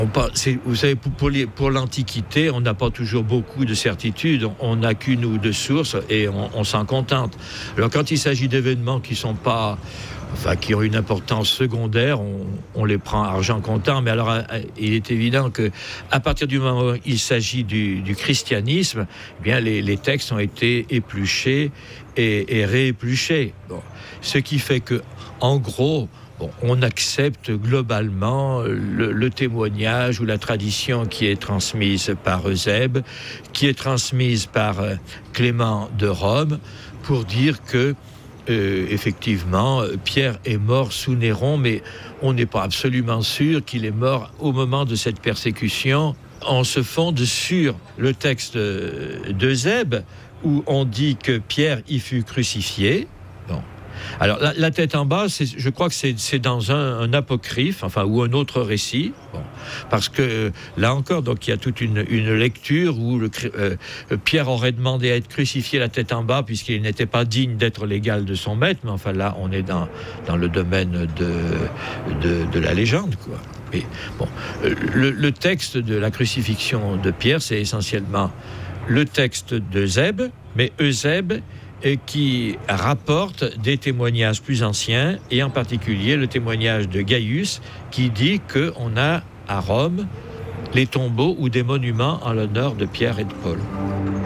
Vous savez, pour l'Antiquité, on n'a pas toujours beaucoup de certitudes. On n'a qu'une ou deux sources et on s'en contente. Alors, quand il s'agit d'événements qui ont une importance secondaire, on les prend argent comptant. Mais alors, il est évident que à partir du moment où il s'agit du christianisme, eh bien, les textes ont été épluchés et réépluchés. Bon. Ce qui fait que, en gros, on accepte globalement le témoignage ou la tradition qui est transmise par Eusèbe, qui est transmise par Clément de Rome, pour dire que, effectivement, Pierre est mort sous Néron, mais on n'est pas absolument sûr qu'il est mort au moment de cette persécution. On se fonde sur le texte d'Eusèbe, où on dit que Pierre y fut crucifié. Bon. Alors, la tête en bas, je crois que c'est dans un apocryphe, ou un autre récit, parce que là encore, donc, il y a toute une lecture où Pierre aurait demandé à être crucifié la tête en bas, puisqu'il n'était pas digne d'être l'égal de son maître, mais là, on est dans le domaine de la légende, quoi. Mais, le texte de la crucifixion de Pierre, c'est essentiellement le texte d'Eusèbe, mais Eusèbe qui rapporte des témoignages plus anciens, et en particulier le témoignage de Gaius, qui dit qu'on a à Rome les tombeaux ou des monuments en l'honneur de Pierre et de Paul.